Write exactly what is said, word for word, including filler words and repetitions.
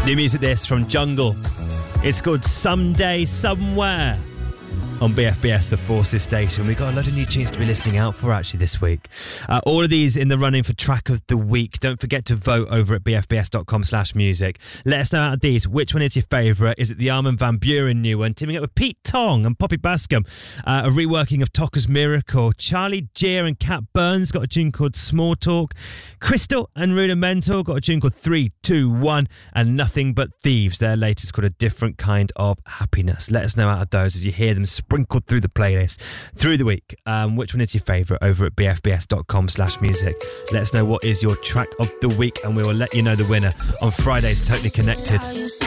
New music this from Jungle. It's called Someday Somewhere on B F B S, the Forces station. We've got a lot of new tunes to be listening out for actually this week. Uh, all of these in the running for track of the week. Don't forget to vote over at bfbs.com slash music. Let us know out of these which one is your favourite. Is it the Armin van Buuren new one, teaming up with Pete Tong and Poppy Bascom? Uh, a reworking of Tokka's Miracle. Charlie Gear and Cat Burns got a tune called Small Talk. Crystal and Rudimental got a tune called three two one. And Nothing But Thieves, their latest, called A Different Kind of Happiness. Let us know out of those as you hear them sprinkled through the playlist through the week. Um, which one is your favourite over at bfbs.com slash music. Let us know what is your track of the week and we will let you know the winner on Friday's Totally Connected.